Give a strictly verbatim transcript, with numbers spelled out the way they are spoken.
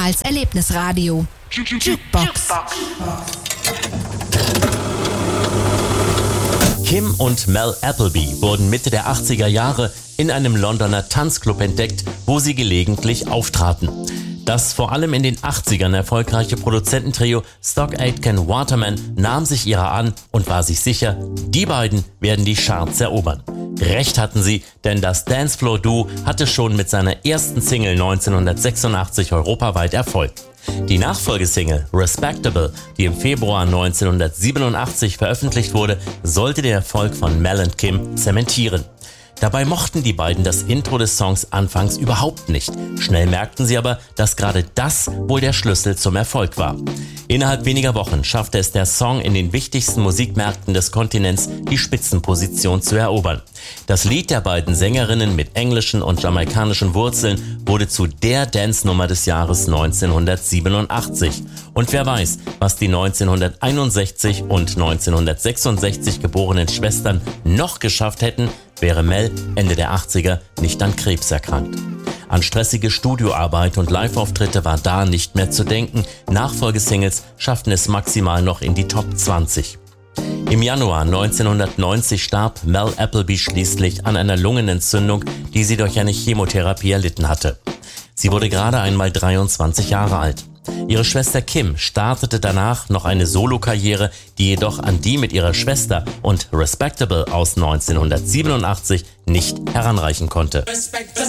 Karls Erlebnisradio. Jukebox. Kim und Mel Appleby wurden Mitte der achtziger Jahre in einem Londoner Tanzclub entdeckt, wo sie gelegentlich auftraten. Das vor allem in den achtzigern erfolgreiche Produzententrio Stock Aitken Waterman nahm sich ihrer an und war sich sicher, die beiden werden die Charts erobern. Recht hatten sie, denn das Dancefloor-Duo hatte schon mit seiner ersten Single neunzehnhundertsechsundachtzig europaweit Erfolg. Die Nachfolgesingle Respectable, die im Februar neunzehnhundertsiebenundachtzig veröffentlicht wurde, sollte den Erfolg von Mel und Kim zementieren. Dabei mochten die beiden das Intro des Songs anfangs überhaupt nicht. Schnell merkten sie aber, dass gerade das wohl der Schlüssel zum Erfolg war. Innerhalb weniger Wochen schaffte es der Song in den wichtigsten Musikmärkten des Kontinents, die Spitzenposition zu erobern. Das Lied der beiden Sängerinnen mit englischen und jamaikanischen Wurzeln wurde zu der Dance-Nummer des Jahres neunzehnhundertsiebenundachtzig. Und wer weiß, was die neunzehnhunderteinundsechzig und neunzehnhundertsechsundsechzig geborenen Schwestern noch geschafft hätten, wäre Mel Ende der achtziger nicht an Krebs erkrankt. An stressige Studioarbeit und Live-Auftritte war da nicht mehr zu denken. Nachfolgesingles schafften es maximal noch in die Top zwanzig. Im Januar neunzehnhundertneunzig starb Mel Appleby schließlich an einer Lungenentzündung, die sie durch eine Chemotherapie erlitten hatte. Sie wurde gerade einmal dreiundzwanzig Jahre alt. Ihre Schwester Kim startete danach noch eine Solokarriere, die jedoch an die mit ihrer Schwester und Respectable aus neunzehnhundertsiebenundachtzig nicht heranreichen konnte.